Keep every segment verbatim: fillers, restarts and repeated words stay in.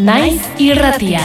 Naiz Irratia.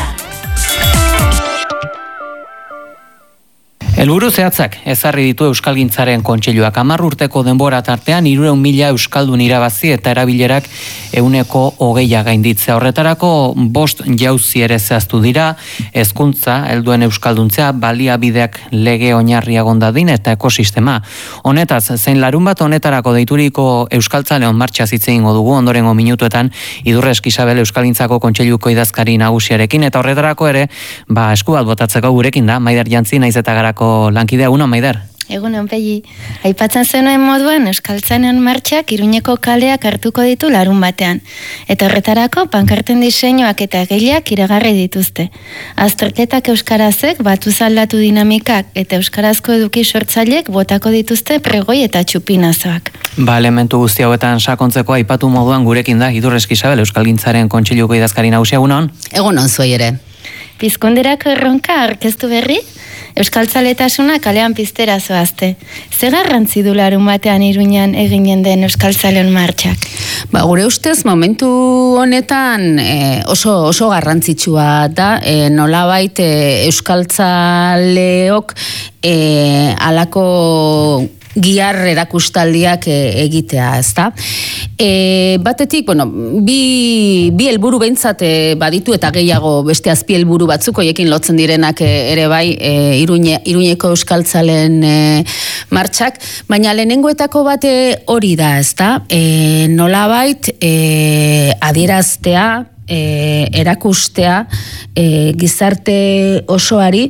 Helburu zehatzak ezarri ditu Euskalgintzaren Kontseiluak. Hamar urteko denbora tartean hirurehun mila euskaldun irabazi eta erabilerak ehuneko hogeia gainditzea. Horretarako bost jauzi ere zehaztu dira, hezkuntza, helduen euskalduntzea, baliabideak lege oinarria gondadin eta ekosistema. Honetaz, zein larun bat honetarako deituriko Euskaltzaleon martxa hitz egingo dugu ondorengo minutuetan Idurrez Isabel Euskalgintzako Kontseiluko idazkari nagusiarekin, eta horretarako ere, ba, esku bat botatzeko gurekin da, Maider Jantzi, naiz eta garako lankidea. Egunon, Maider? Egunon, Pegi. Aipatzen zenuen moduan, Euskaltzanean martxak Iruñeko kaleak hartuko ditu larun batean. Eta horretarako, pankarten diseinuak eta egileak iragarri dituzte. Azterketak euskarazek, batuz aldatu dinamikak eta euskarazko eduki sortzaileek botako dituzte pregoi eta txupinazoak. Ba, elementu guzti hauetan sakontzeko aipatu moduan gurekin da Idurrez Isabel Euskalgintzaren Kontseiluko idazkari nagusia. Egunon? Egunon zuei ere. Pizkunderako erronka aurkeztu berri, Euskaltzaletasuna kalean piztera zoazte. Ze garrantzi du larun batean Iruñan eginen den Euskaltzaleon martxak? Ba, gure ustez momentu honetan e, oso, oso garrantzitsua da, e, nolabait e, Euskaltzaleok e, alako giar erakustaldiak egitea, ezta? E, batetik, bueno, bi, bi helburu behintzat e, baditu eta gehiago beste azpi helburu batzuk hoiekin lotzen direnak e, ere bai e, Iruñe, Iruñeko Euskaltzalen e, martxak, baina lehenengoetako bate hori da, ezta? E, nolabait e, adieraztea, E, erakustea e, gizarte osoari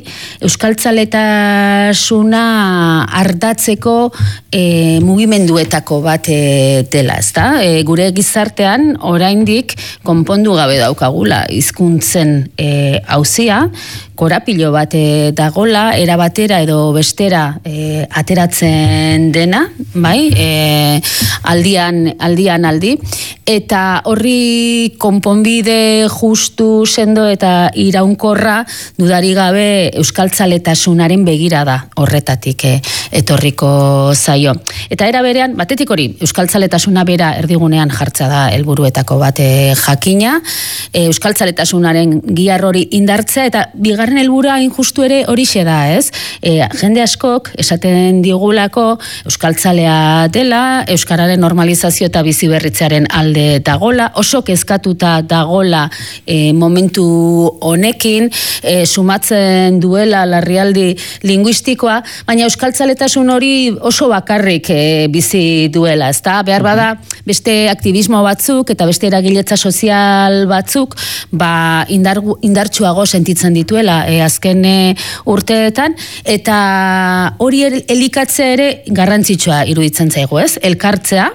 euskaltzaletasuna ardatzeko e, mugimenduetako bat e, dela, ezta? E, gure gizartean oraindik konpondu gabe daukagula hizkuntzen e, auzia, korapilo bat e, dagola, era batera edo bestera e, ateratzen dena, bai? E, aldian, aldian aldi, eta horri konponbide justu, sendo eta iraunkorra dudari gabe euskaltzaletasunaren begirada horretatik eh, etorriko zaio. Eta era berean, batetik hori, euskaltzaletasuna bera erdigunean jartza da helburuetako bat eh, jakina, eh, euskaltzaletasunaren giar hori indartzea, eta bigarren helburua injustu ere horixe da, ez? Eh, jende askok esaten digulako euskaltzalea dela, euskararen normalizazio eta biziberritzearen alde dagola, oso kezkatuta dagola E, momentu honekin, e, sumatzen duela larrialdi linguistikoa, baina euskaltzaletasun hori oso bakarrik e, bizi duela, ezta? Behar bada beste aktivismo batzuk eta beste eragiletza sozial batzuk ba, indar, indartsuago sentitzen dituela e, azken e, urteetan, eta hori elikatzea ere garrantzitsua iruditzen zaigu, ez? Elkartzea,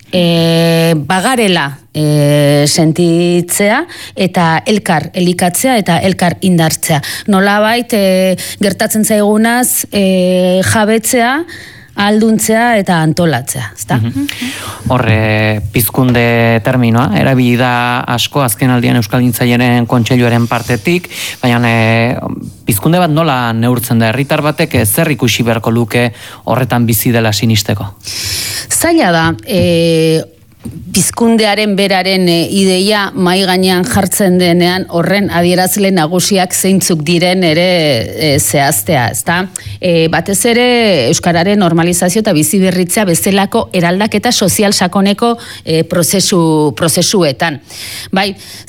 E, bagarela e, sentitzea eta elkar elikatzea eta elkar indartzea. Nolabait e, gertatzen zaigunaz e, jabetzea, alduntzea eta antolatzea, ezta? Horre, pizkunde terminoa, erabili da asko azken aldian Euskalgintzaren Kontseiluaren partetik, baina e, pizkunde bat nola neurtzen da? Herritar batek zer ikusi beharko luke horretan bizi dela sinisteko? Zaila da, e, pizkundearen beraren e, ideia mai gainean jartzen denean horren adierazle nagusiak zeintzuk diren ere e, zehaztea, ezta? E, batez ere euskararen normalizazio eta biziberritzea bezalako eraldaketa sozial sakoneko e, prozesu, prozesuetan. Bai,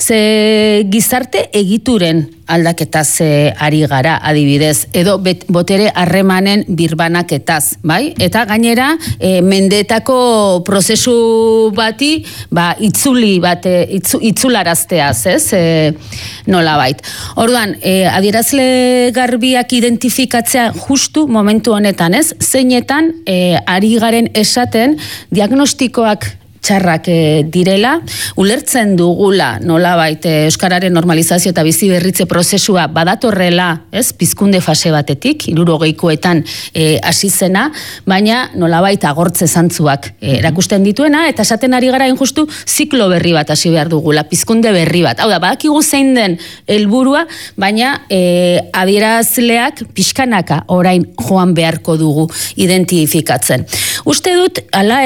ze gizarte egituren aldaketaz e, ari gara, adibidez, edo bet, botere harremanen birbanaketaz, bai? Eta gainera, e, mendetako prozesu bati, ba, itzuli bat, itzu, itzularazteaz, ez? E, nola bait. Orduan, e, adierazle garbiak identifikatzea justu momentu honetan, ez? Zeinetan, e, ari garen esaten, diagnostikoak txarrak direla, ulertzen dugula nolabait euskararen normalizazio eta biziberritze prozesua badatorrela, ez, pizkunde fase batetik, hirurogeikoetan hasi zena, baina nolabait agortze zantzuak e, erakusten dituena, eta esaten ari gara injustu ziklo berri bat hasi behar dugula, pizkunde berri bat. Hau da, badakigu zein den helburua, baina e, adierazleak pixkanaka orain joan beharko dugu identifikatzen. Uste dut, hala ere,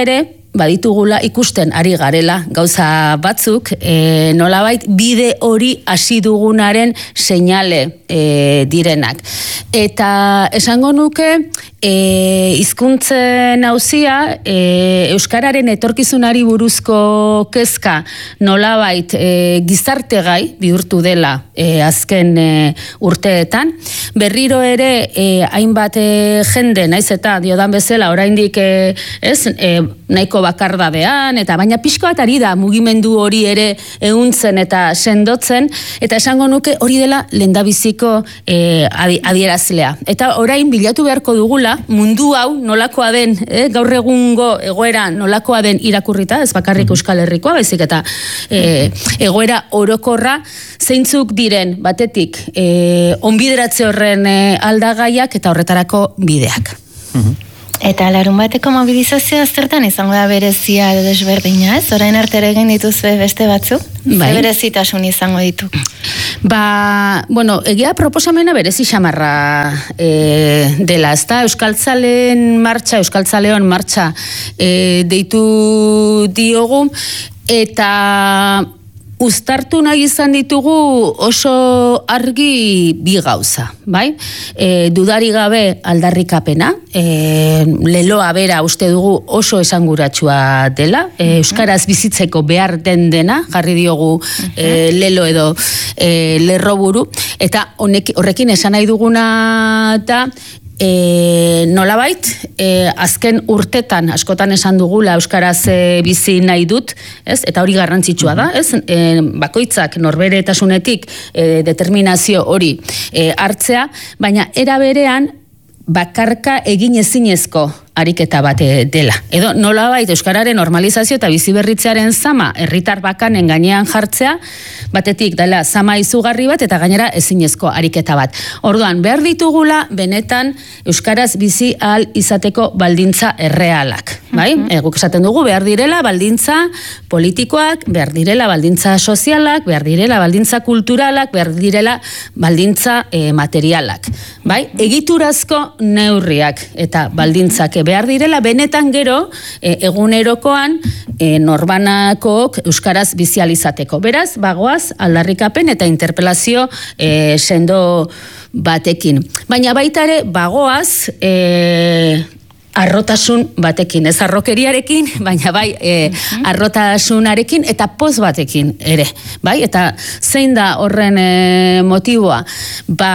baditugula ikusten ari garela gauza batzuk, e, nolabait bide hori hasi dugunaren seinale e, direnak. Eta esango nuke, e, hizkuntzen auzia, e, euskararen etorkizunari buruzko kezka nolabait e, gizarte gai bihurtu dela e, azken e, urteetan. Berriro ere, e, hainbat e, jende, naiz eta diodan bezala, oraindik e, ez, e, nahiko bakardadean, eta baina pixko bat ari da mugimendu hori ere ehuntzen eta sendotzen, eta esango nuke hori dela lehendabiziko e, adierazlea. Eta orain bilatu beharko dugula, mundu hau nolakoa den, eh, gaur egungo egoera nolakoa den irakurrita, ez bakarrik Euskal Herrikoa, baizik eta e, egoera orokorra, zeintzuk diren batetik e, onbideratze horren e, aldagaiak eta horretarako bideak. Eta larun bateko mobilizazioa zertan izango da berezia edo desberdina, ez? Orain arte egin dituzue beste batzuk? Bai. Ze berezitasun izango ditu? Ba, bueno, egia proposamena berezi xamarra e, dela, ezta? Euskaltzaleen martxa, Euskaltzaleon martxa e, deitu diogu, eta uztartu nahi izan ditugu oso argi bi gauza, bai? E, dudari gabe aldarrikapena, e, leloa bera uste dugu oso esanguratsua dela, e, euskaraz bizitzeko behar den dena, jarri diogu e, lelo edo e, lerroburu, eta honek, horrekin esan nahi duguna da, E, nolabait, e, azken urtetan askotan esan dugula euskaraz e, bizi nahi dut, ez? Eta hori garrantzitsua da, ez? E, bakoitzak norberetasunetik e, determinazio hori e, hartzea, baina era berean bakarka egin ezinezko ariketa bat dela. Edo nolabait euskararen normalizazio eta biziberritzearen zama herritar bakanen gainean jartzea, batetik dela zama izugarri bat eta gainera ezinezko ariketa bat. Orduan, behar ditugula benetan euskaraz bizi ahal izateko baldintza errealak. Bai? Uh-huh. E, guk esaten dugu behar direla baldintza politikoak, behar direla baldintza sozialak, behar direla baldintza kulturalak, behar direla baldintza e, materialak. Bai? Egiturazko neurriak eta baldintzak behar direla benetan gero e, egunerokoan e, norbanakook euskaraz bizializateko. Beraz, bagoaz aldarrikapen eta interpelazio e, sendo batekin. Baina baita ere bagoaz e, arrotasun batekin, ez arrokeriarekin, baina bai e, arrotasunarekin eta poz batekin ere, bai? Eta zein da horren e, motiboa? Ba,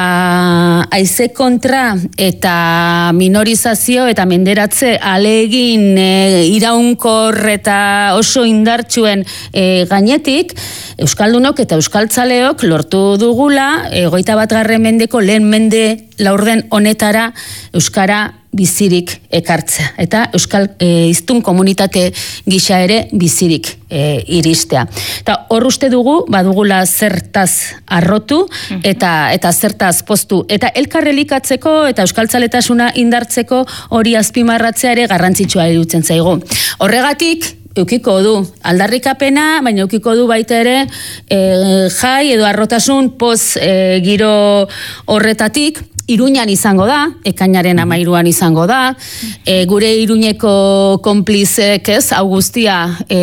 haize kontra eta minorizazio eta menderatze alegin e, iraunkor eta oso indartsuen e, gainetik, euskaldunok eta euskaltzaleok lortu dugula, egoita bat garren mendeko lehen mende laurden honetara euskara bizirik ekartzea. Eta euskal e, hiztun komunitate gisa ere bizirik e, iristea. Eta hor uste dugu, badugula zertaz arrotu eta eta zertaz poztu. Eta elkarrelikatzeko eta euskaltzaletasuna indartzeko hori azpimarratzea ere garrantzitsua iruditzen zaigu. Horregatik, eukiko du aldarrikapena, baina eukiko du baita ere e, jai edo arrotasun poz e, giro horretatik, Iruñan izango da, ekainaren amairuan izango da, e, gure Iruñeko konplizek, ez, hau guztia e,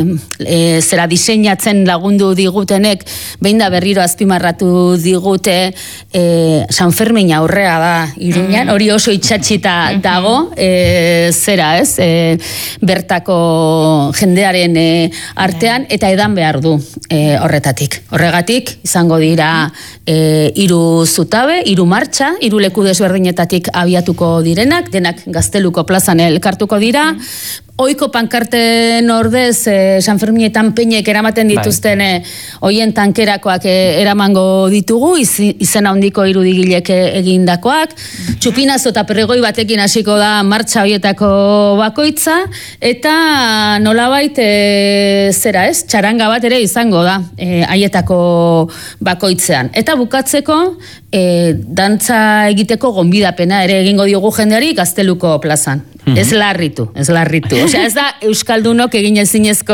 e, zera diseinatzen lagundu digutenek, behin da berriro azpimarratu digute e, San Fermin aurrea da Iruñan, hori oso itxatxita dago, e, zera, ez, e, bertako jendearen e, artean, eta edan behar du e, horretatik. Horregatik, izango dira e, hiru zutabe, hiru martxa, hiru leku desberdinetatik abiatuko direnak, denak Gazteluko plazan elkartuko dira, oiko pankarten ordez eh, San Ferminetan peinek eramaten dituzten eh, oien tankerakoak eh, eramango ditugu, iz, izen handiko irudigilek egindakoak, txupinazo eta perregoi batekin hasiko da martxa hoietako bakoitza, eta nolabait eh, zera ez, txaranga bat ere izango da eh, haietako bakoitzean. Eta bukatzeko, eh, dantza egiteko gonbidapena ere egingo diogu jendeari Gazteluko plazan. Ez larritu, ez larritu. Osea, ez da euskaldunok egin ezinezko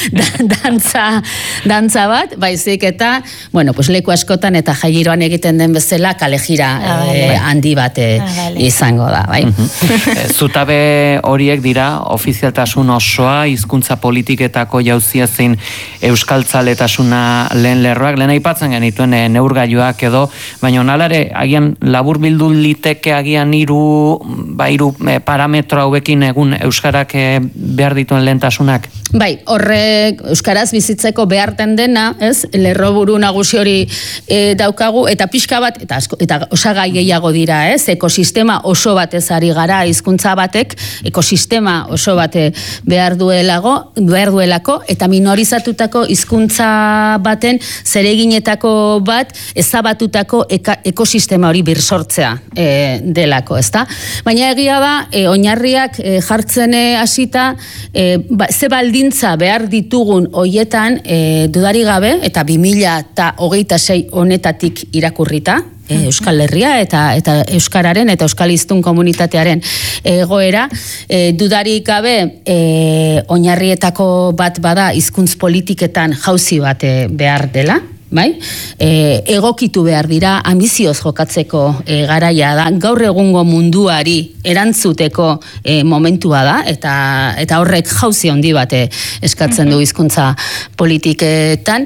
dantza, dantza bat, baizik eta, bueno, pues leku askotan eta jaigiroan egiten den bezala kalejira ah, eh, handi bat eh, ah, vale. izango da, bai. Uh-huh. Zutabe horiek dira ofizialtasun osoa, hizkuntza politiketako jauzia zein euskaltzaletasuna lehen lerroak, lehen aipatzen genituen e, neurgailuak edo, baina nalare, agian labur bildu liteke agian hiru ba, hiru e, parametro hauekin egun euskarak e, behar dituen lehentasunak? Bai, horrek euskaraz bizitzeko beharten dena, ez? Lerroburu nagusi hori e, daukagu, eta pixka bat, eta, asko, eta osagai gehiago dira, ez? Ekosistema oso batez ari gara, hizkuntza batek, ekosistema oso bate behar duelago, behar duelako, eta minorizatutako hizkuntza baten zereginetako bat ezabatutako eka, ekosistema hori birsortzea e, delako, ezta? Baina egia da, e, oinarriak e, jartzen hasita, e, ba, ze baldintza behar ditugun hoietan e, dudari gabe, eta bi mila hogeita sei honetatik irakurrita, e, Euskal Herria eta eta euskararen eta euskal hiztun komunitatearen egoera, e, dudarik gabe e, oinarrietako bat bada hizkuntz politiketan jauzi bat e, behar dela. Bai? E, egokitu behar dira, ambizioz jokatzeko e, garaia da, gaur egungo munduari erantzuteko e, momentua da, eta, eta horrek jauzi handi bat eskatzen du hizkuntza politiketan.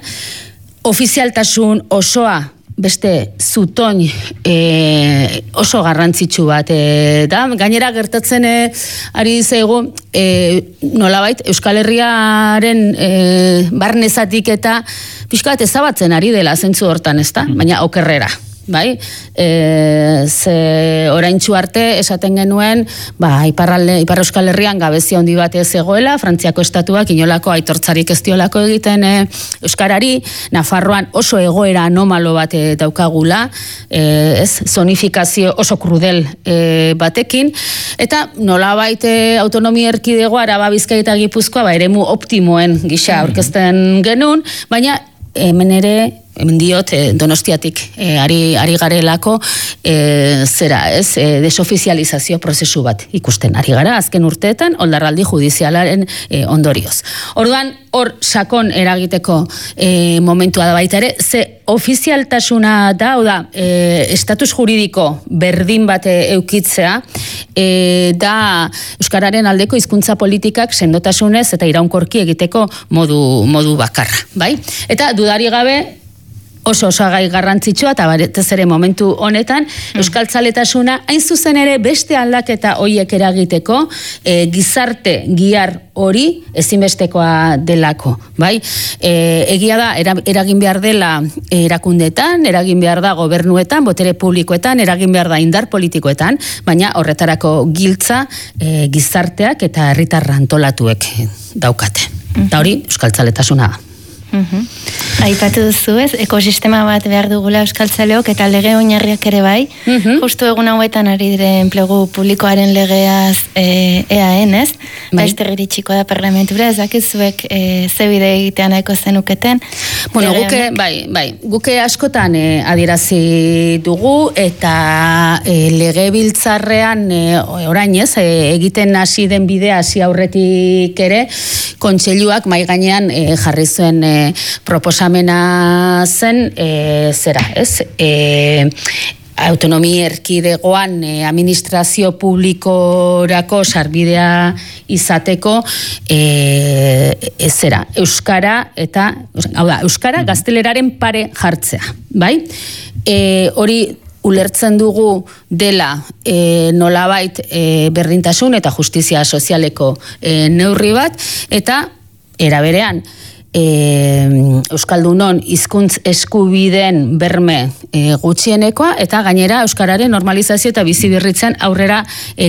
Ofizialtasun osoa beste zutoin e, oso garrantzitsu bat e, da. Gainera gertatzen e, ari zaigu e, nolabait Euskal Herriaren e, barnezatik eta pixka bat ezabatzen ari dela zentzu hortan, ezta? Baina okerrera. Bai, e, ze oraintsu arte esaten genuen, ba, iparralde, Ipar Euskal Herrian gabezia handi bat ez egoela, Frantziako estatuak inolako aitortzarik ez diolako egiten e, euskarari, Nafarroan oso egoera anomalo bat e, daukagula, e, ez, zonifikazio oso krudel e, batekin, eta nolabait e, autonomia erkidegoa, Araba, Bizkaia eta Gipuzkoa, ba, eremu optimoen gisa aurkezten genuen, baina hemen ere, hemen diot, e, Donostiatik e, ari, ari garelako e, zera, ez, e, desofizializazio prozesu bat ikusten ari gara, azken urteetan, oldarraldi judizialaren e, ondorioz. Orduan, hor sakon eragiteko e, momentua da baita ere, ze ofizialtasuna da, da, e, estatus juridiko berdin bat eukitzea, e, da euskararen aldeko hizkuntza politikak sendotasunez eta iraunkorki egiteko modu, modu bakarra, bai? Eta dudari gabe, oso osagai garrantzitsua eta batez ere momentu honetan mm. euskaltzaletasuna hain zuzen ere beste aldaketa hoiek eragiteko e, gizarte gihar hori ezinbestekoa delako, bai? E, egia da eragin behar dela erakundeetan, eragin behar da gobernuetan, botere publikoetan, eragin behar da indar politikoetan, baina horretarako giltza e, gizarteak eta herritar antolatuek daukate. Mm-hmm. Eta hori euskaltzaletasuna da. Uhum. Aipatu duzu ez, ekosistema bat behar dugula euskaltzaleok eta lege oinarriak ere bai. Uhum. Justu egun hauetan ari dire enplegu publikoaren legeaz e, E A N ez, bai. Baizter iritsiko da parlamentura, ez dakizuek e, ze bide egitean nahiko zenuketen. Bueno, guke, bai, bai, guke askotan e, adierazi dugu eta e, legebiltzarrean e, orain ez, e, egiten hasi den bidea hasi aurretik ere, kontseiluak mai gainean e, jarri zuen e, proposamena zen e, zera, ez? E, autonomia erkidegoan e, administrazio publikorako sarbidea izateko e, ez zera, euskara eta, hau da, euskara gazteleraren pare jartzea, bai? E, hori ulertzen dugu dela e, nolabait e, berdintasun eta justizia sozialeko e, neurri bat, eta era berean E, euskaldunon hizkuntz eskubideen berme e, gutxienekoa eta gainera euskararen normalizazio eta bizi berritzen aurrera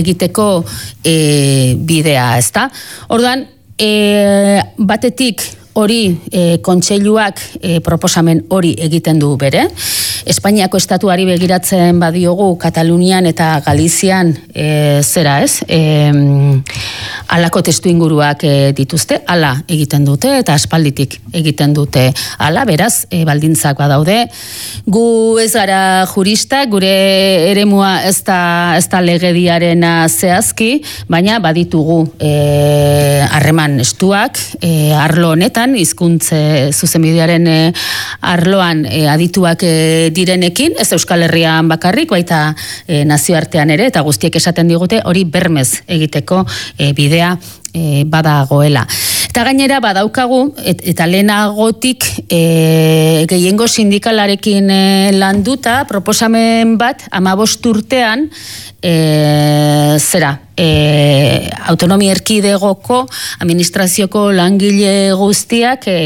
egiteko e, bidea, ezta? Orduan, e, batetik hori e, kontseiluak e, proposamen hori egiten du bere. Espainiako estatuari begiratzen badiogu Katalunian eta Galizian e, zera ez, e, alako testu inguruak e, dituzte, ala egiten dute eta aspalditik egiten dute ala, beraz, e, baldintzak badaude. Gu ez gara juristak, gure eremua ez da, ez da legediarena zehazki, baina baditugu harreman e, estuak, e, arlo honetan, hizkuntze zuzenbidearen e, arloan e, adituak e, direnekin, ez Euskal Herrian bakarrik, baita e, nazioartean ere, eta guztiek esaten digute hori bermez egiteko e, bidea e, badagoela. Eta gainera badaukagu, et, eta lehenagotik e, gehiengo sindikalarekin e, landuta, proposamen bat, hamabost urtean, e, zera, e, autonomia erkidegoko administrazioko langile guztiak e,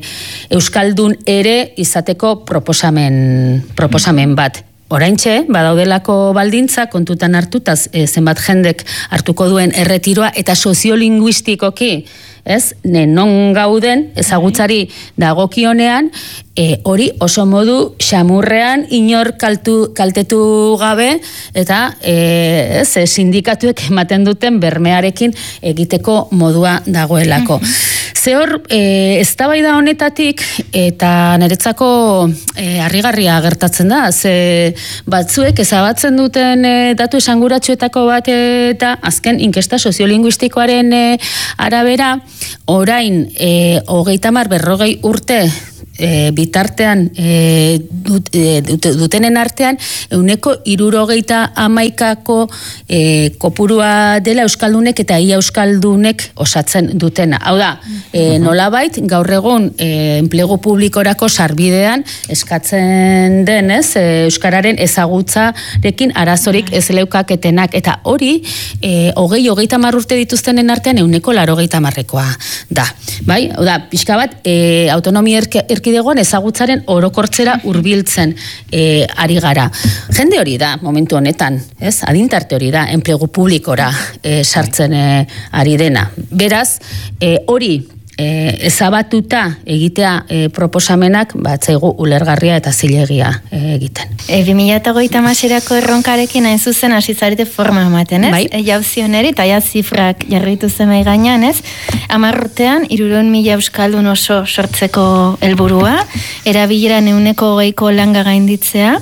euskaldun ere izateko proposamen, proposamen bat. Oraintxe, badaudelako baldintza, kontutan hartutaz, e, zenbat jendek hartuko duen erretiroa eta soziolinguistikoki, ez, ne non gauden ezagutzari dagokionean, e, hori oso modu xamurrean inor kaltu, kaltetu gabe eta e, ez, e, sindikatuek ematen duten bermearekin egiteko modua dagoelako. Zehor, e, eztabaida honetatik eta niretzako e, harrigarria gertatzen da, ze batzuek ezabatzen duten e, datu esanguratsuetako bat eta azken inkesta soziolinguistikoaren e, arabera, orain e, hogeita hamar berrogei urte E, bitartean e, dut, e, dut, dutenen artean ehuneko hirurogeita hamaikako e, kopurua dela euskaldunek eta ia euskaldunek osatzen dutena. Hau da, e, nolabait gaur egun e, enplegu publikorako sarbidean eskatzen denez e, euskararen ezagutzarekin arazorik ez leukaketenak eta hori e, hogei hogeita hamar urte dituztenen artean ehuneko laurogeita hamarrekoa da. Bai? Hau da, pixka bat e, autonomia erkidegoan ezagutzaren orokortzera hurbiltzen e, ari gara. Jende hori da, momentu honetan, ez? Adintarte hori da, enplegu publikora e, sartzen e, ari dena. Beraz, e, hori e, ezabatuta egitea e, proposamenak, batzaigu ulergarria eta zilegia e, egiten. E, bi mila hogeita hamareko erronkarekin hain zuzen hasi zarete forma ematen, ez? Bai. E, jauzioneri eta ja zifrak jarritu zemai gainean, ez? Hamar urtean, hirurehun mila euskaldun oso sortzeko helburua, erabileran ehuneko hogeiko langa gainditzea,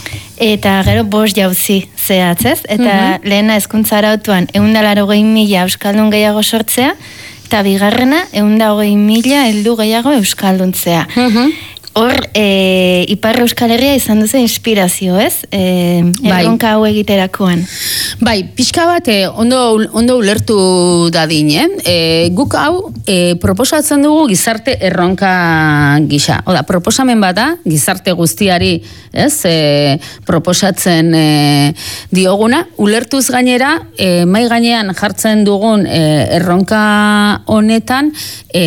eta gero bost jauzi zehatz, ez? Eta mm-hmm. lehena hezkuntza arautuan ehun eta laurogei mila euskaldun gehiago sortzea, eta bigarrena ehun eta hogei mila heldu gehiago euskalduntzea. Mm-hmm. Hor, e, Ipar Euskal Herria izan duzu inspirazio, ez? E, erronka hau egiterakoan. Bai, pixka bat e, ondo, ondo ulertu dadin, eh? E, guk hau e, proposatzen dugu gizarte erronka gisa. Oda, proposamen bada, gizarte guztiari, ez? E, proposatzen e, dioguna. Ulertuz gainera, e, mai gainean jartzen dugun e, erronka honetan, e,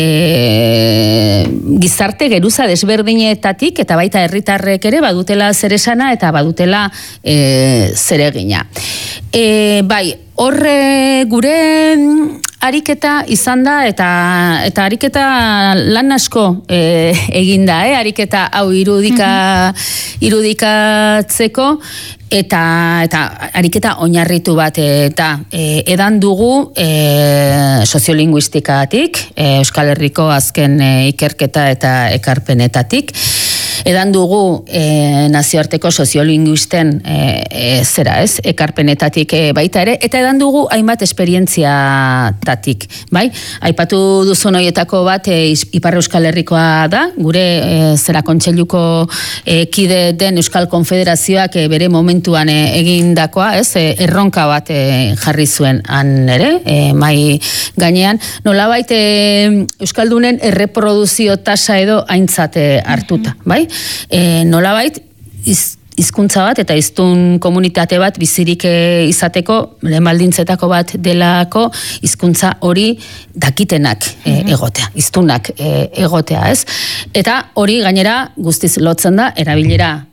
gizarte geruza desberdin etatik eta baita herritarrek ere badutela zeresana eta badutela e, zeregina. E, bai, horre gure ariketa izan da eta eta ariketa lan asko e, egin da, eh? Ariketa hau irudika mm-hmm. irudikatzeko eta eta ariketa oinarritu bat eta e, edan dugu e, soziolinguistikatik, e, Euskal Herriko azken e, ikerketa eta ekarpenetatik. Edan dugu e, nazioarteko soziolinguisten e, e, zera ez, ekarpenetatik e, baita ere, eta edan dugu hainbat esperientziatatik, bai? Aipatu duzun horietako bat e, Ipar Euskal Herrikoa da, gure e, zera kontseiluko e, kide den Euskal Konfederazioak e, bere momentuan e, egindakoa, ez, e, erronka bat e, jarri zuen han ere, e, mai gainean, nolabait e, Euskaldunen erreproduzio tasa edo aintzat hartuta, bai? E, nolabait iz, hizkuntza bat eta hiztun komunitate bat bizirik e, izateko lehen baldintzetako bat delako hizkuntza hori dakitenak e, egotea, hiztunak e, egotea, ez? Eta hori gainera guztiz lotzen da erabilera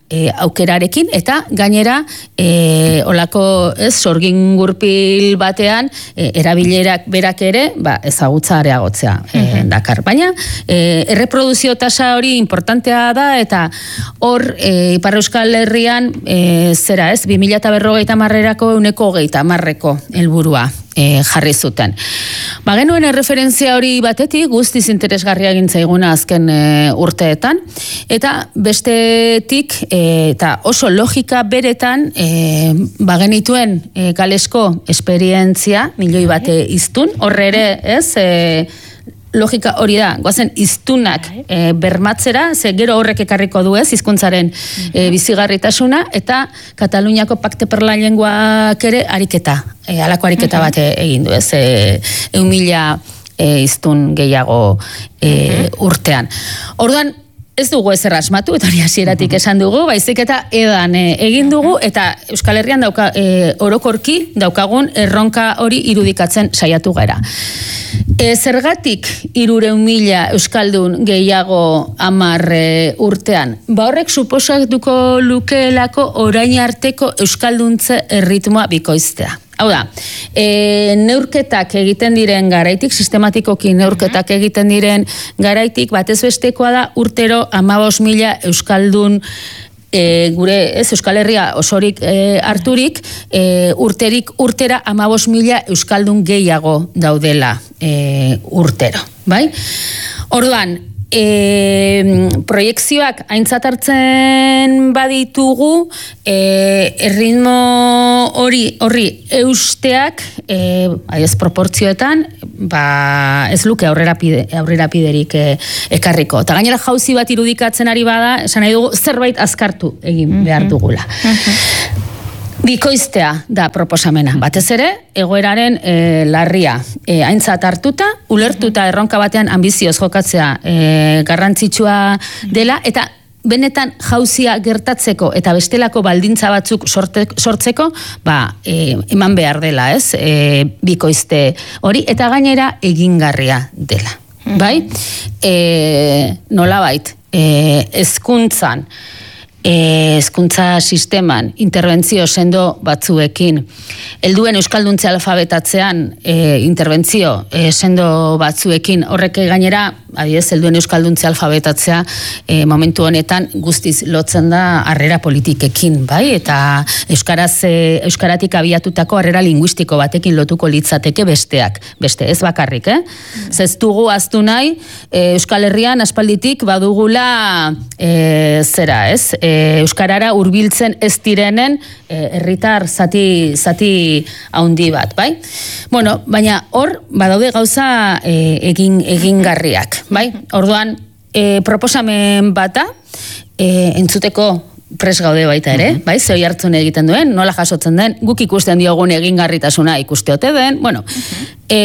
e, aukerarekin, eta gainera e, olako ez, sorgin gurpil batean e, erabilerak berak ere ba, ezagutza areagotzea e, dakar. Baina e, erreproduzio tasa hori importantea da, eta hor e, Ipar Euskal Herrian e, zera ez, bi mila berrogeita hamarrerako ehuneko hogeita hamarreko helburua E, jarri zuten. Ba, genuen erreferentzia hori batetik guztiz interesgarria egin zaiguna azken e, urteetan, eta bestetik e, eta oso logika beretan e, ba, genituen e, galesko esperientzia milioi bate iztun, horre ere ez, e, logika hori da, goazen iztunak e, bermatzera, ze gero horrek ekarriko du ez, hizkuntzaren e, bizigarritasuna, eta Kataluniako Pakte per la Lenguak ere ariketa, e, alako ariketa bat egin du ez, e, eun mila e, iztun gehiago e, urtean. Orduan, ez dugu ezer asmatu, eta hori hasieratik esan dugu, baizik eta edan e, egin dugu, eta Euskal Herrian dauka, e, orokorki daukagun erronka hori irudikatzen saiatu gara. E, zergatik irureun mila Euskaldun gehiago hamar e, urtean? Ba horrek suposatuko lukeelako orain arteko Euskalduntze erritmoa bikoiztea. Hau da, e, neurketak egiten diren garaitik, sistematikoki neurketak egiten diren garaitik, batez bestekoa da urtero hamabost mila Euskaldun e, gure ez Euskal Herria osorik e, harturik, e, urterik urtera hamabost mila Euskaldun gehiago daudela e, urtero. Bai? Orduan, E, proiekzioak aintzat hartzen baditugu, e, erritmo hori horri eusteak e, ez proportzioetan ba, ez luke aurrerapide, aurrerapiderik e, ekarriko. Eta gainera jauzi bat irudikatzen ari bada, esan nahi dugu zerbait azkartu egin behar dugula. Bikoiztea da proposamena. Batez ere, egoeraren e, larria e, aintzat hartuta, ulertuta erronka batean ambizioz jokatzea e, garrantzitsua dela, eta benetan jauzia gertatzeko eta bestelako baldintza batzuk sorte, sortzeko, ba, e, eman behar dela, ez? E, bikoizte hori, eta gainera egingarria dela. Bai? E, nolabait, e, hezkuntzan, hezkuntza sisteman interbentzio sendo batzuekin, helduen euskalduntze alfabetatzean e, interbentzio e, sendo batzuekin, horrek gainera adibidez, helduen euskalduntze alfabetatzea e, momentu honetan guztiz lotzen da harrera politikekin, bai? Eta euskaraz e, euskaratik abiatutako harrera linguistiko batekin lotuko litzateke besteak, beste ez bakarrik, eh? Ez dugu aztu nahi e, Euskal Herrian aspalditik badugula e, zera, ez? E, euskarara hurbiltzen ez direnen herritar zati zati handi bat, bai? Bueno, baina hor badaude gauza e, egin egingarriak, bai? Orduan, e, proposamen bata e, entzuteko pres gaude baita ere, uh-huh. bai? Ze hori hartzen egiten duen, nola jasotzen den, guk ikusten diogun egingarritasuna ikuste ote den, bueno, uh-huh. e,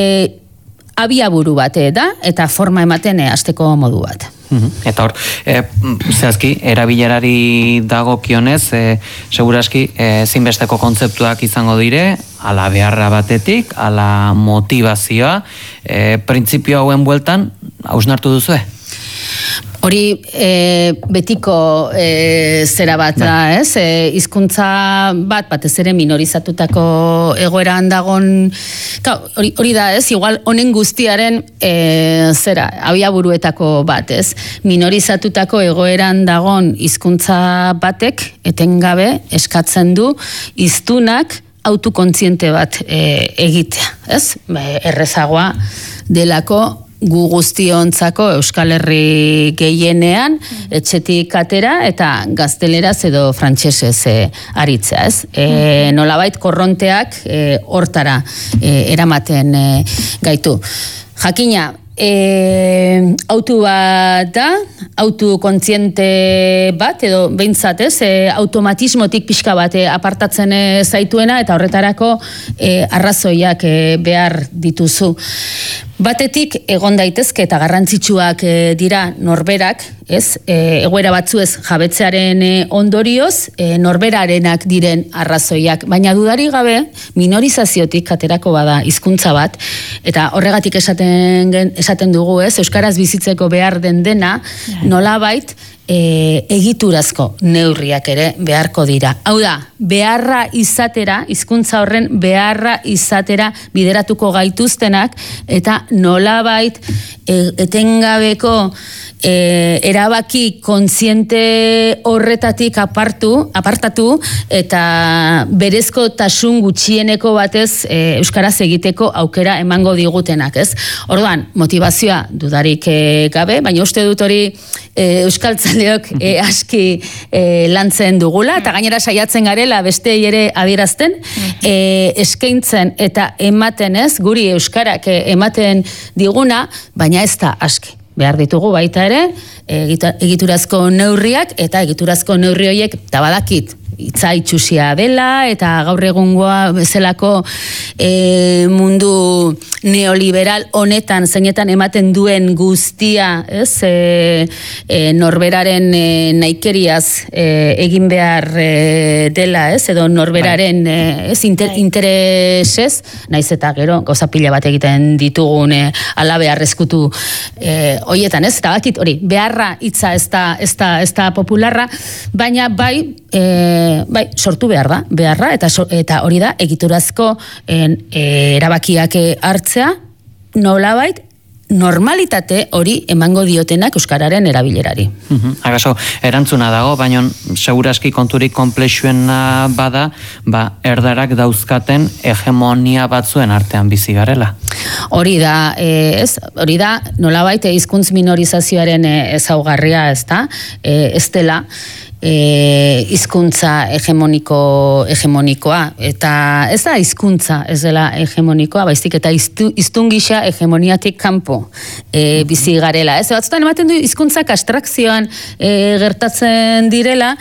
abiaburu bat da, eta forma ematen hasteko modu bat. Eta hor, e, zehazki, erabilerari dagokionez, e, seguraski, e, zinbesteko kontzeptuak izango dire, ala beharra batetik, ala motivazioa, e, printzipio hauen bueltan, hausnartu duzue? Hori e, betiko e, zera bat da, ez? E, hizkuntza bat, batez ere minorizatutako egoeran dagon, hori, hori da, ez? Igual honen guztiaren e, zera, abiaburuetako bat, ez? Minorizatutako egoeran dagon hizkuntza batek, etengabe eskatzen du, hiztunak autokontziente bat e, egitea, ez? Errezagoa delako gu guztiontzako Euskal Herri gehienean etxetik atera eta gazteleraz edo frantsesez e, aritzea, ez? E, nolabait korronteak e, hortara e, eramaten e, gaitu. Jakina, e, autu bat da, autu kontziente bat, edo behintzat ez, e, automatismotik pixka bat e, apartatzen e, zaituena, eta horretarako e, arrazoiak e, behar dituzu. Batetik egon daitezke eta garrantzitsuak e, dira norberak, ez? E, egoera batzuez jabetzearen e, ondorioz, e, norberarenak diren arrazoiak, baina dudari gabe minorizaziotik aterako bada hizkuntza bat, eta horregatik esaten, esaten dugu, ez? Euskaraz bizitzeko behar den dena, nolabait e, egiturazko neurriak ere beharko dira. Hau da, beharra izatera, hizkuntza horren beharra izatera bideratuko gaituztenak, eta nolabait e, etengabeko e, erabaki kontziente horretatik apartu, apartatu, eta berezko tasun gutxieneko batez e, euskaraz egiteko aukera emango digutenak, ez? Orduan, motivazioa dudarik e, gabe, baina uste dut hori e, euskaltzaleok e, aski e, lantzen dugula, eta gainera saiatzen garela bestei ere adierazten, e, eskaintzen eta ematen, ez, guri euskarak ematen diguna, baina ez da aski. Behar ditugu baita ere, egiturazko neurriak, eta egiturazko neurri horiek, eta badakit, hitza itxusia dela, eta gaur egungoa bezalako e, mundu neoliberal honetan, zeinetan ematen duen guztia, ez, e, e, norberaren e, naikeriaz e, egin behar e, dela, ez, edo norberaren e, ez, inter, interesez, naiz eta gero, gauza pila bat egiten ditugun e, ala beharrezkutu e, hoietan, ez, eta bakit hori, beharra hitza ez da, ez da, ez da popularra, baina bai, e, bai, sortu behar da, beharra, eta, so, eta hori da, egiturazko en, e, erabakiak hartzea, nolabait, normalitate hori emango diotenak euskararen erabilerari. Uh-huh. Agaso, erantzuna dago, baina seguraski konturik konplexuena bada, ba, erdarak dauzkaten hegemonia batzuen artean bizi garela. Hori da, e, ez, hori da, nolabait hizkuntz minorizazioaren ezaugarria, ez da, e, ez dela, E, hizkuntza hegemoniko hegemonikoa, eta ez da hizkuntza ez dela hegemonikoa, baizik eta hiztun gisa hegemoniatik kanpo e, bizi garela. Ez batzutan ematen du hizkuntzak abstrakzioan e, gertatzen direla,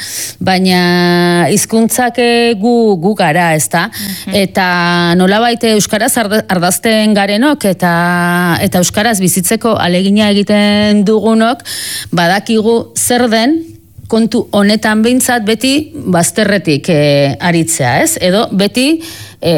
baina hizkuntzak e, gu, gu gara, ez da? Eta nolabait euskaraz ardazten garenok, eta, eta euskaraz bizitzeko alegina egiten dugunok, badakigu zer den, kontu honetan behintzat beti bazterretik e, aritzea, ez? Edo beti e,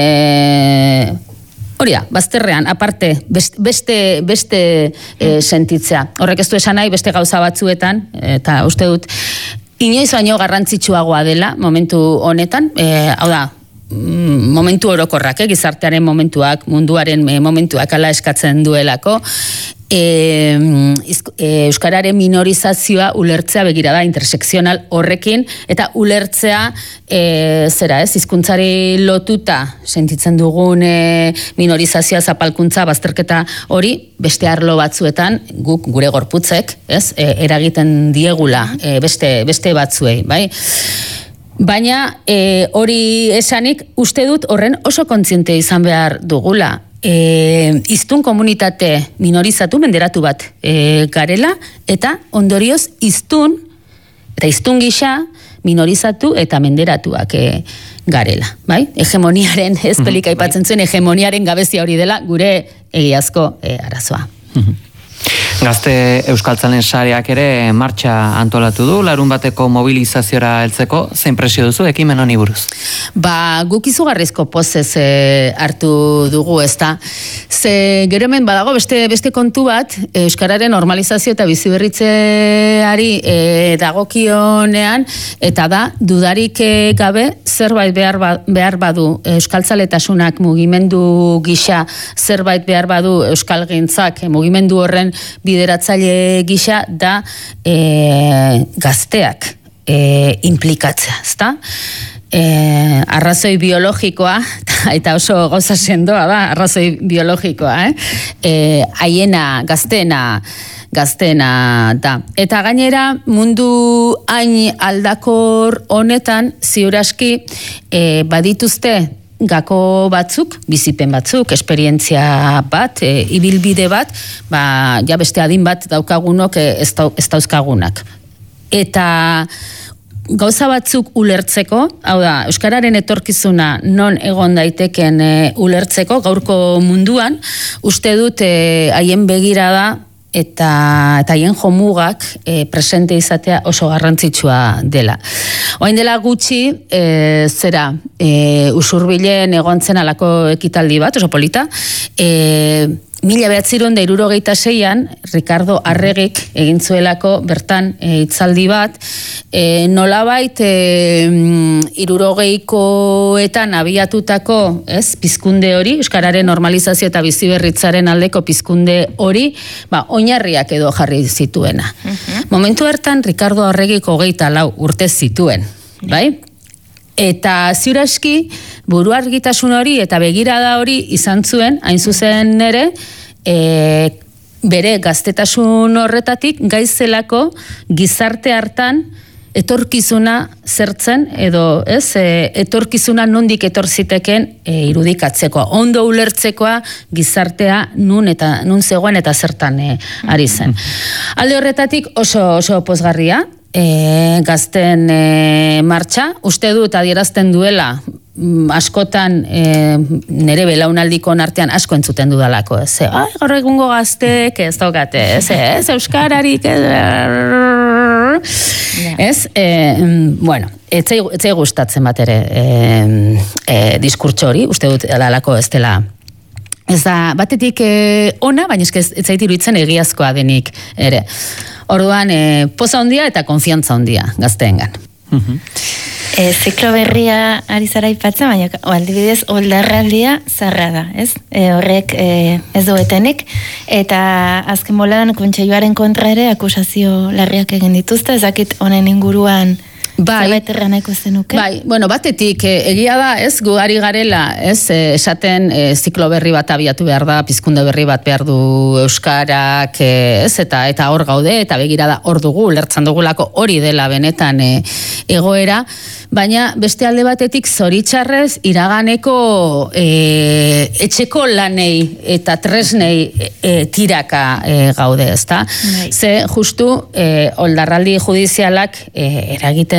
hori da, bazterrean, aparte, beste, beste e, sentitzea. Horrek ez du esan nahi beste gauza batzuetan, eta uste dut, inoiz baino garrantzitsuagoa dela momentu honetan, e, hau da, momentu orokorrak, eh, gizartearen momentuak, munduaren momentuak ala eskatzen duelako, E, e, euskararen minorizazioa ulertzea begira da intersekzional horrekin, eta ulertzea e, zera ez, hizkuntzari lotuta sentitzen dugun e, minorizazioa, zapalkuntza, bazterketa hori, beste arlo batzuetan guk gure gorputzek, ez, e, eragiten diegula e, beste, beste batzuei, bai? Baina e, hori esanik uste dut horren oso kontziente izan behar dugula. E, iztun komunitate minorizatu, menderatu bat e, garela, eta ondorioz iztun, eta iztun gisa minorizatu eta menderatuak e, garela. Bai? Hegemoniaren, ez pelika aipatzen zuen, hegemoniaren gabezia hori dela gure egiazko e, arazoa. Gazte euskaltzalen sareak ere martxa antolatu du, larun bateko mobilizaziora heltzeko, zein presio duzu ekimen honi buruz? Ba, guk izugarrizko pozez e, hartu dugu, ezta. Ze gero hemen badago beste, beste kontu bat, euskararen normalizazio eta biziberritzeari e, dagokionean, eta da, dudarik e, gabe, zerbait behar, ba, behar badu euskaltzaletasunak mugimendu gisa, zerbait behar badu euskalgintzak mugimendu horren bideratzaile gisa da e, gazteak e, implikatzea, ezta? E, arrazoi biologikoa, eta oso gauza sendoa da, arrazoi biologikoa, eh? E, haiena, gazteena, gazteena da. Eta gainera, mundu hain aldakor honetan, ziur aski, e, badituzte, gako batzuk, bizipen batzuk, esperientzia bat, e, ibilbide bat, ba, ja beste adin bat daukagunok e, ez, da, ez dauzkagunak. Eta gauza batzuk ulertzeko, hau da, euskararen etorkizuna non egon daiteken e, ulertzeko, gaurko munduan, uste dut haien e, begirada eta eta haien jomugak e, presente izatea oso garrantzitsua dela. Orain dela gutxi, e, zera, e, Usurbilen egontzen alako ekitaldi bat, oso polita, e, mila behatziron da hirurogeita seian, Ricardo Arregik egin zuelako bertan e, hitzaldi bat, e, nolabait e, hirurogeikoetan abiatutako, ez, pizkunde hori, euskararen normalizazio eta biziberritzaren aldeko pizkunde hori, ba, oinarriak edo jarri zituena. Uh-huh. Momentu hartan, Ricardo Arregik hogeita lau urte zituen, bai? Eta ziuraski, buru argitasun hori eta begirada hori izan zuen, hain zuzen ere, e, bere gaztetasun horretatik gaizelako gizarte hartan etorkizuna zertzen edo ez, e, etorkizuna nondik etorziteken e, irudikatzeko, ondo ulertzekoa gizartea nun eta nun zegoen eta zertan e, ari zen. Alde horretatik oso oso pozgarria, E, gazten e, martxa, uste dut adierazten duela askotan e, nere belaunaldikon artean asko entzuten dudalako, ez, ai, gaur egungo gaztek ez daukate, ez, ez, euskararik, ez, ez, e, bueno, etzai, etzai gustatzen bat ere e, e, diskurtso hori, uste dut dalako ez dela, ez da, batetik e, ona, baina ez zait iruditzen egiazkoa denik ere. Orduan, e, poza ondia eta konfiantza ondia gazteengan. Uh-huh. E, ziklo berria ari zara ipatzen, baina aldibidez oldarraldia zarra da, ez? E, horrek e, ez duetenik, eta azken boladan kontseiluaren kontra ere akusazio larriak egin dituzte, ezakit honen inguruan Bai, zenuke? Bai, bueno, batetik, egia da, ez, gu ari garela, ez, esaten e, ziklo berri bat abiatu behar da, pizkunde berri bat behar du euskarak, ez, eta eta hor gaude, eta begira da hor dugu, lertzan dugulako hori dela benetan e, egoera, baina beste alde batetik zoritxarrez iraganeko e, etxeko lanei eta tresnei e, tiraka e, gaude, ezta? Bai. Ze, justu, e, oldarraldi judizialak e, eragiten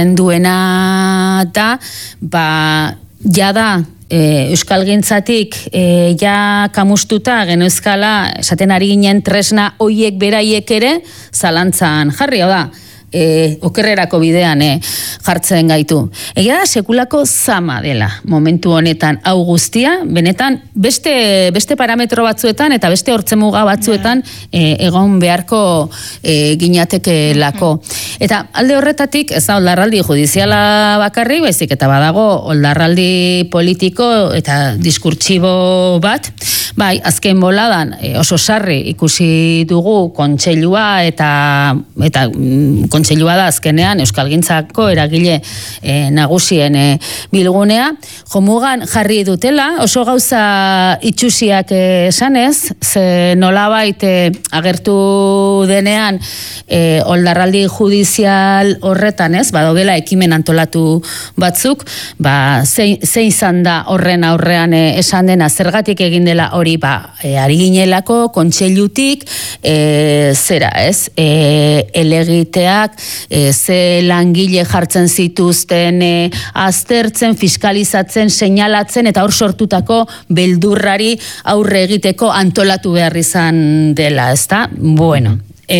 duena da, ba, jada e, euskalgintzatik e, ja kamustuta geneuskala esaten ari ginen tresna hoiek beraiek ere zalantzan jarri, hau da, E, okerrerako bidean e, jartzen gaitu. Egia da, sekulako zama dela momentu honetan hau guztia, benetan beste, beste parametro batzuetan eta beste hortzemuga batzuetan e, egon beharko e, ginateke lako. Eta alde horretatik, ez da oldarraldi judiziala bakarri, baizik eta badago oldarraldi politiko eta diskurtsibo bat, bai, azken boladan e, oso sarri ikusi dugu kontseilua eta, eta kontseilua da azkenean euskalgintzako eragile e, nagusien e, bilgunea, jomugan jarri dutela, oso gauza itxusiak esanez, ze nolabait e, agertu denean e, oldarraldi judizial horretan, ez, badaudela ekimen antolatu batzuk, ba, ze, ze izan da horren aurrean e, esan dena, zergatik egin dela hori, ba, e, ari ginelako, kontseilutik, e, zera, ez, e, elegiteak, E, ze langile jartzen zituzten e, aztertzen, fiskalizatzen, seinalatzen eta hor sortutako beldurrari aurre egiteko antolatu behar izan dela, ezta? Bueno, e,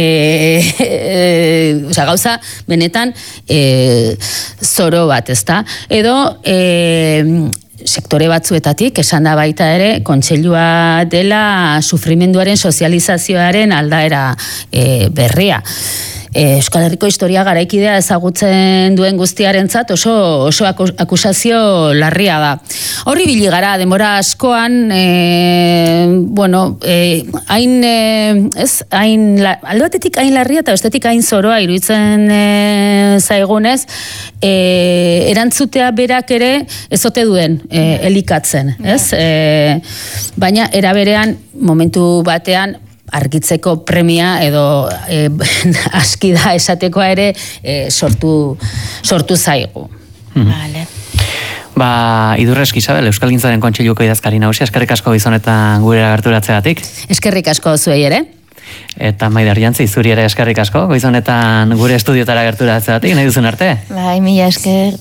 e, oza, gauza benetan e, zoro bat, ezta? Edo e, sektore batzuetatik esan da baita ere kontseilua dela sufrimenduaren sozializazioaren aldaera e, berria. Euskal Herriko historia garaikidea ezagutzen duen guztiarentzat oso oso akusazio larria da. Horri bili gara denbora askoan, e, bueno, e, hain e, ez, hain alde batetik hain larria eta bestetik hain zoroa iruditzen e, zaigunez, e, erantzutea berak ere ezote duen e, elikatzen, ez? E, baina era berean momentu batean argitzeko premia edo e, aski da esatekoa ere e, sortu, sortu zaigu. Hmm. Vale. Ba, Idurreski Isabel, Euskalgintzaren Kontseiluko idazkari nagusia, eskerrik asko gizonetan gure gerturatzeagatik. Eskerrik asko zuei ere. Eta Maider Jantzi, zuri ere eskerrik asko, gizonetan gure estudiotara gerturatzeagatik, nahi duzun arte. Bai, mila esker.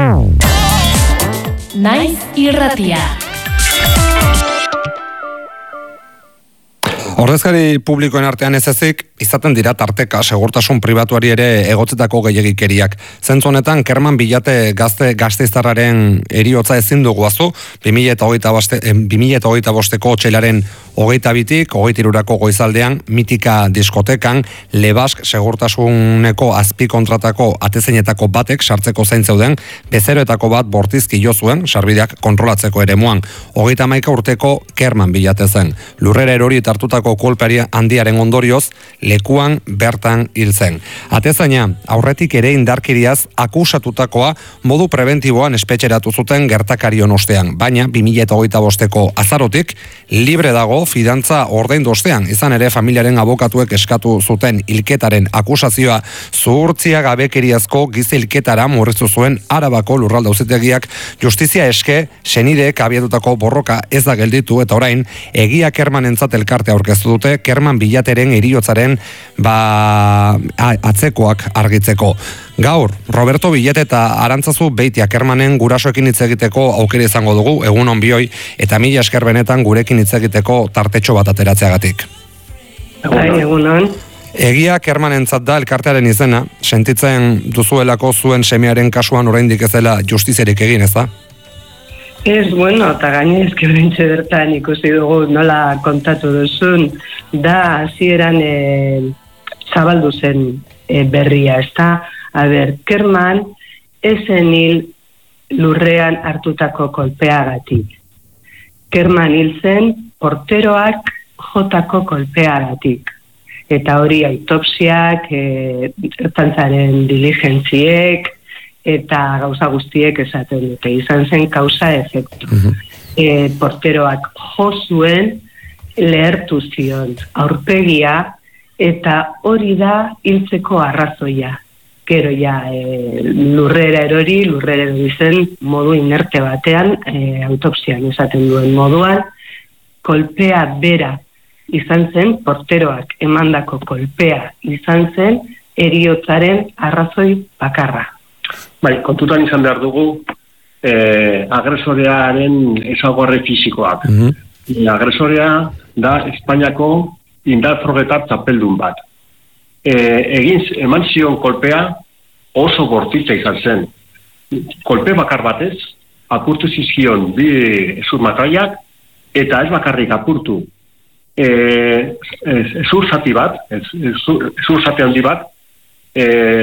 Naiz Irratia. Ordezkari publikoen artean ez ezik, izaten dira tarteka segurtasun pribatuari ere egotzetako gehiagikeriak. Zentzu honetan, Kerman Bilate gazte gasteiztarraren eriotza ezin dugu azu, bi mila hogeita bosteko otsailaren hogeita bitik, hogeita hirurako goizaldean, Mitika diskotekan, Lebask segurtasuneko azpikontratako atezeinetako batek sartzeko zain zeuden, bezeroetako bat bortizki jo zuen, sarbideak kontrolatzeko eremuan. Hogeita hamaika urteko Kerman Bilate zen. Lurrera erori hartutako kolpeari handiaren ondorioz, lekuan bertan hil zen. Atezaina, aurretik ere indarkeriaz akusatutakoa modu preventiboan espetxeratu zuten gertakarion ostean, baina bi mila hogeita bosteko azarotik libre dago fidantza ordaindu ostean, izan ere familiaren abokatuek eskatu zuten hilketaren akusazioa zuhurtzia gabekeriazko giza hilketara murriztu zuen Arabako lurralde auzitegiak justizia eske senideek abiatutako borroka ez da gelditu eta orain egia Kermanentzat elkarte aurkeztu dute Kerman Bilateren heriotzaren ba atzekoak argitzeko. Gaur, Roberto Bilate eta Arantzazu Beitia Kermanen gurasoekin hitz egiteko aukera izango dugu, egun on bioi, eta mila esker benetan gurekin hitz egiteko tartetxo bat ateratzeagatik. Bai, egun on. Egia Kermanentzat da elkartearen izena, sentitzen duzuelako zuen semearen kasuan oraindik ez dela justiziarik egin, ez da? Ez, bueno, eta gaine ezke berintxe bertan ikusi dugu nola kontatu duzun, da hasieran e, zabaldu zen e, berria, ez da? A ber, Kerman esen hil lurrean hartutako kolpeagatik. Kerman hil zen porteroak jotako kolpeagatik. Eta hori autopsiak, e, ertzaintzaren diligentziek, eta gauza guztiek esaten dute. Izan zen kausa efektu. Uh-huh. e, porteroak jo zuen, lehertu zion aurpegia, eta hori da hiltzeko arrazoia. Gero ja, e, lurrera erori, lurrera erori zen modu inerte batean, e, autopsian esaten duen moduan, kolpea bera izan zen, porteroak emandako kolpea izan zen, heriotzaren arrazoi bakarra. Bai, kontutan izan behar dugu, eh, agresorearen ezaugarri fisikoak. Mm-hmm. Agresorea da Espainiako indar frogetar txapeldun bat. E, egin eman zion kolpea oso bortitza izan zen. Kolpe bakar batez, apurtu zizkion bi zurmatraiak, eta ez bakarrik apurtu e, e, zur zati bat, e, zur, zur zati handi bat, e,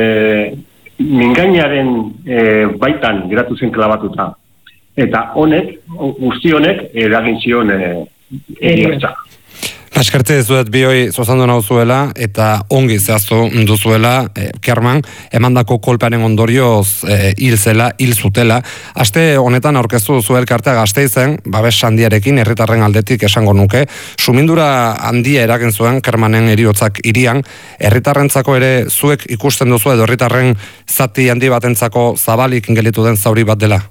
mingainaren e, baitan geratu zen klabatuta. Eta honek, guzti honek, eragin zion e, eriotza. Eskertze dizuet bioi zozandu nauzuela eta ongi zehaztu duzuela eh, Kerman, emandako kolpearen ondorioz eh, hil zela, hil zutela. Aste honetan aurkeztu duzu elkartea Gasteizen, babes handiarekin herritarren aldetik esango nuke. Sumindura handia eragin zuen Kermanen heriotzak hirian, herritarrentzako ere zuek ikusten duzu edo herritarren zati handi batentzako zabalik gelitu den zauri bat dela?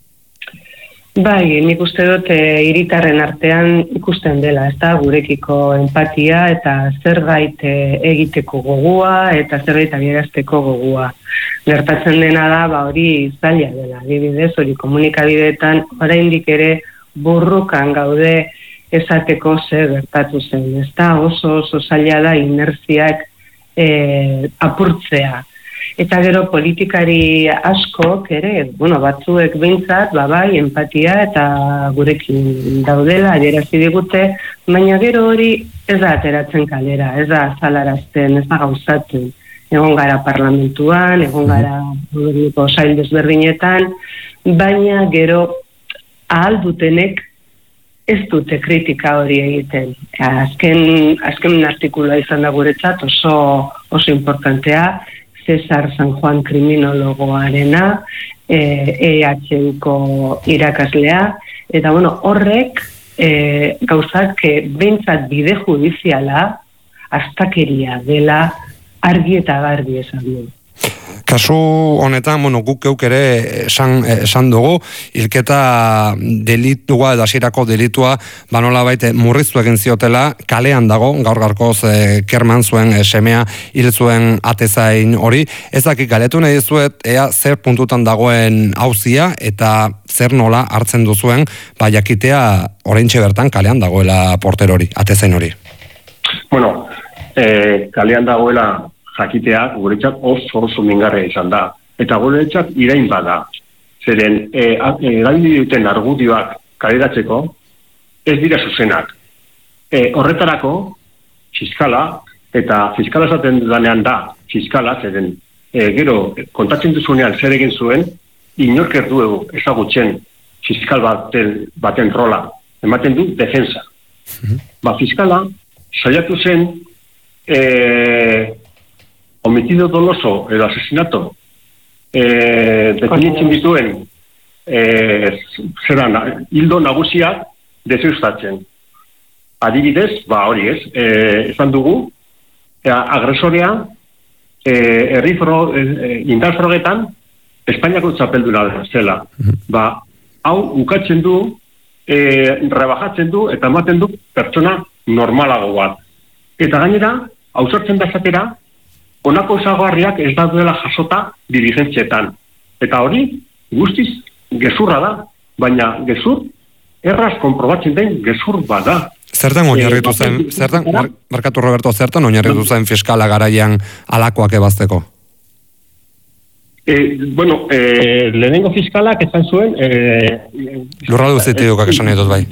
Bai, nik uste dut hiritarren artean ikusten dela, ez da, gurekiko empatia eta zerbait e, egiteko gogua eta zerbait adierazteko gogua. Gertatzen dena da, ba hori zaila dela, adibidez, hori komunikabideetan oraindik ere burrukan gaude esateko ze gertatu zen, ez da, oso oso zaila da inerziak e, apurtzea. Eta gero politikari askok ere, bueno, batzuek behintzat, babai, empatia eta gurekin daudela, adierazi digute, baina gero hori ez da ateratzen kalera, ez da zalarazten, ez da gauzatzen. Egon gara parlamentuan, egon gara goberniko sail desberdinetan, baina gero ahal dutenek ez dute kritika hori egiten. Azken, azken artikulua izan da guretzat oso, oso importantea, Cesar San Juan kriminologoarena, E H Uko irakaslea, eta bueno, horrek e, gauzak behintzat bide judiziala astakeria dela argi eta garbi esan du. Kasu honetan, bueno, guk geuk ere esan, esan dugu, hilketa delitua edo hasierako delitua banola baite murriztu egin ziotela, kalean dago, gaur gaurkoz eh, Kerman zuen eh, semea hil zuen atezain hori. Ez dakik galetu nahi dizuet, ea zer puntutan dagoen auzia eta zer nola hartzen duzuen, ba jakitea oraintxe bertan kalean dagoela porter hori, atezain hori. Bueno, e, kalean dagoela jakitea guretzat oso oso mingarria izan da. Eta guretzat irain bada. Zeren, e, erabili duten argudioak kaleratzeko ez dira zuzenak. E, horretarako, fiskala, eta fiskala esaten danean da, fiskala, zeren, e, gero, kontatzen duzunean zer egin zuen, inork erdu ezagutzen fiskal baten, baten rola, ematen du defensa. Mm-hmm. Ba, fiskala, saiatu zen, e, homicidio doloso, edo asesinato, e, definitzen dituen, e, zeran, hildo nagusiak dezustatzen. Adibidez, ba hori ez, e, esan dugu, e, agresorea, e, errifro, e, indarfrogetan, Espainiako txapelduna zela. Mm-hmm. Ba, hau ukatzen du, e, rebajatzen du, eta ematen du pertsona normalago bat. Eta gainera, ausartzen da zatera, honako ezagarriak ez da duela jasota diligentzietan. Eta hori, guztiz, gezurra da, baina gezur, erraz konprobatzen den gezur bada. Zertan oinarritu zen, zertan, markatu Roberto, zertan oinarritu zen fiskala garaian alakoak ebazteko? Eh, bueno, eh, lehenengo fiskalak esan zuen... Eh, Lurraldu zitiokak esan nahi dut bai.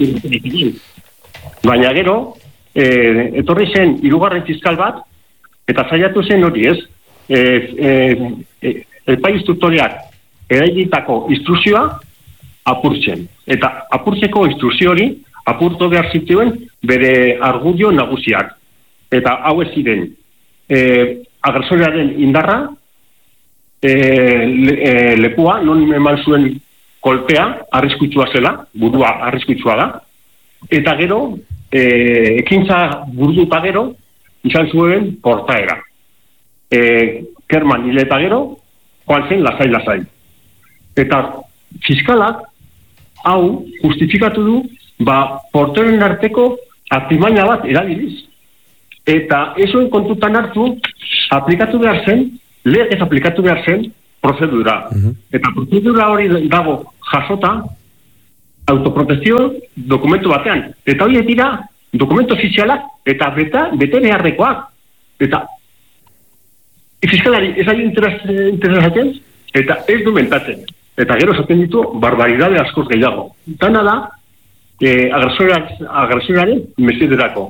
Baina gero, eh, etorri zen hirugarren fiskal bat, eta saiatu zen hori ez, eh, eh, eh, epai instruktoreak erailitako instrukzioa apurtzen. Eta apurtzeko instrukzio hori, apurtu behar zituen bere argudio nagusiak. Eta hau ez ziren, eh, agresorearen indarra, E, le, e, lekua, non eman zuen kolpea, arriskutsua zela, burua arriskutsua da, eta gero, e, ekintza burututa gero, izan zuen portaera. E, Kerman hile eta gero, joan zen lasai-lasai. Eta fiskalak, hau, justifikatu du, ba, porteren arteko artimaina bat erabiliz. Eta esoen kontutan hartu, aplikatu behar zen, legez aplikatu behar zen prozedura. Uh-huh. Eta prozedura hori dago jasota autoprotezio dokumentu batean. Eta hori dira dokumentu ofizialak eta beta bete beharrekoak. Eta fiskalari ez ari interesatzen eta ez du mentatzen. Eta gero esaten ditu barbaridade askoz gehiago. Dana da eh, agresoraren mesederako.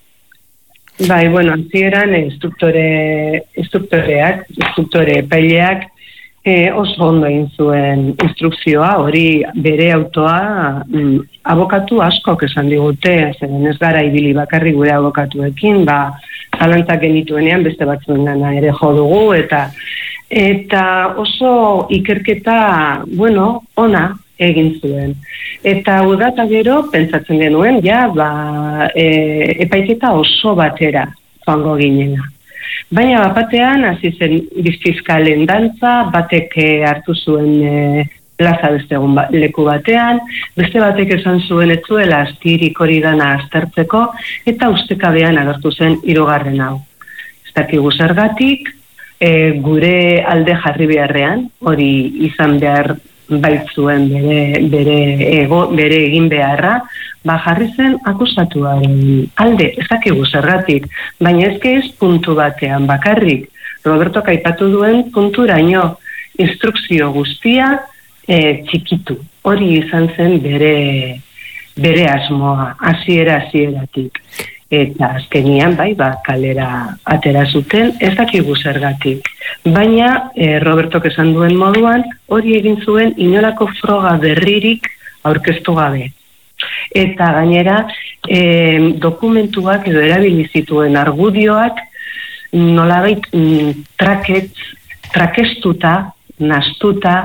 Bai, bueno, zieran instruktore, instruktoreak, instruktore epaileak eh, oso ondo egin zuen instrukzioa, hori bere autoa mm, abokatu askok esan digute, zeren ez gara ibili bakarri gure abokatuekin, ba, zalantzak genituenean beste batzuen gana ere jo dugu, eta eta oso ikerketa, bueno, ona egin zuen. Eta udata gero, pentsatzen genuen, ja, ba, e, epaiketa oso batera joango ginena. Baina bapatean, hasi zen bizfiskalen dantza, batek hartu zuen e, plaza beste egun ba, leku batean, beste batek esan zuen etzuela astirik hori dana aztertzeko, eta ustekabean agertu zen hirugarren hau. Ez dakigu zergatik, e, gure alde jarri beharrean, hori izan behar baitzuen bere, bere, ego, bere egin beharra, ba jarri zen akusatuaren alde, ez dakigu zergatik, baina ezke ez puntu batean bakarrik, Roberto aipatu duen punturaino, instrukzio guztia e, txikitu, hori izan zen bere, bere asmoa, hasiera hasieratik. Eta azkenian, bai, ba, kalera atera zuten, ez dakigu zergatik. Baina, e, Robertok esan duen moduan, hori egin zuen inolako froga berririk aurkeztu gabe. Eta gainera, e, dokumentuak edo erabili zituen argudioak nolabait mm, traketz, trakestuta, nastuta.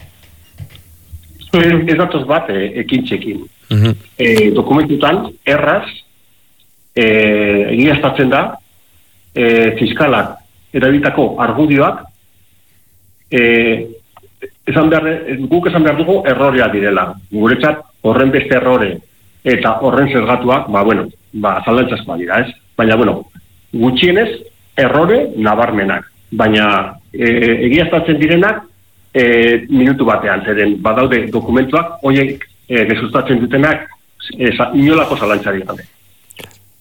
Ez datoz bat, e, ekintzekin. Uh-huh. E, dokumentutan, erraz, Eh, egiaztatzen da eh, fiskalak erabilitako argudioak eh, esan behar, guk esan behar dugu errorea direla. Guretzat horren beste errore eta horren zergatuak, ba bueno, ba zalantzazkoa dira, ez? Baina bueno, gutxienez errore nabarmenak. Baina eh, egiaztatzen direnak eh, minutu batean, zeren badaude dokumentuak horiek eh, gesustatzen dutenak eh, inolako zalantzarik gabe.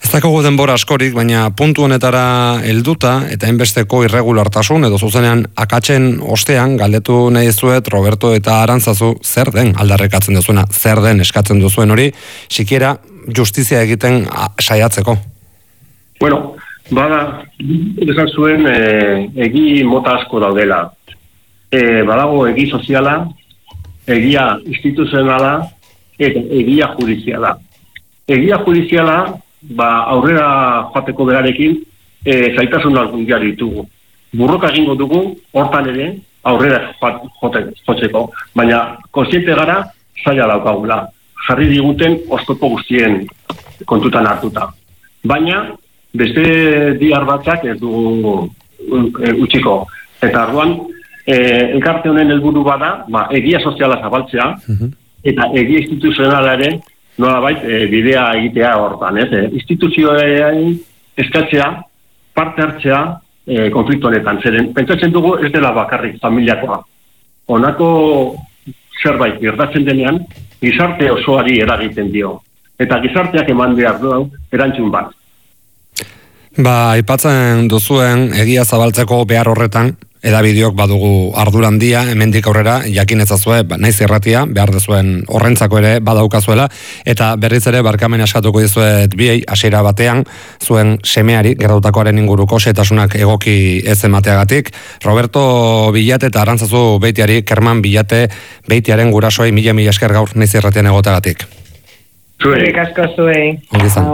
Ez dakogu denbora askorik, baina puntu honetara helduta eta hainbesteko irregulartasun edo zuzenean akatzen ostean galdetu nahi zuet Roberto eta Arantzazu zer den aldarrekatzen duzuena, zer den eskatzen duzuen hori, sikiera justizia egiten saiatzeko. Bueno, bada, esan zuen e, egi mota asko daudela. E, badago egi soziala, egia instituzionala eta egia judiziala. Egia judiziala, ba, aurrera joateko berarekin, e, zaitasun algundia ditugu. Burroka egingo dugu, hortan ere, aurrera jotzeko. Baina, konsiente gara, zaila daukagula. Jarri diguten oztopo guztien kontutan hartuta. Baina, beste diar batzak ez dugu e, utxiko. Eta arduan, e, elkarte honen helburu bada, ba, egia soziala zabaltzea, uh-huh. eta egia instituzionala ere, nolabait e, bidea egitea hortan, ez? E, instituzioen eskatzea, parte hartzea e, konflikto honetan. Zeren, pentsatzen dugu ez dela bakarrik familiakoa. Honako zerbait gertatzen denean, gizarte osoari eragiten dio. Eta gizarteak eman behar du erantzun bat. Ba, aipatzen duzuen egia zabaltzeko behar horretan, edabideok badugu ardurandia, hemendik aurrera, jakin ezazue, ba, naiz irratia, behar dezuen horrentzako ere badaukazuela, eta berriz ere barkamen askatuko dizuet biei, hasiera batean, zuen semeari, gertautakoaren inguruko setasunak egoki ez emateagatik. Roberto Billate eta Arantzazu Beitiari, Kerman Billate Beitiaren gurasoei mila mila esker gaur naiz irratian egoteagatik. Zuei. Asko zuei. Ongi izan.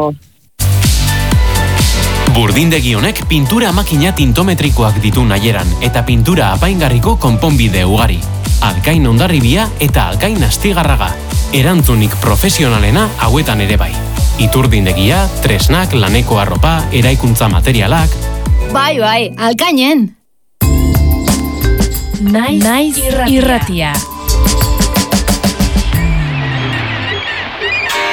Burdindegi honek pintura makina tintometrikoak ditu nahieran eta pintura apaingarriko konponbide ugari. Alkain Hondarribia eta Alkain Astigarraga. Erantzunik profesionalena hauetan ere bai. Iturdindegia, tresnak, laneko arropa, eraikuntza materialak. Bai, bai, Alkainen. Naiz irratia.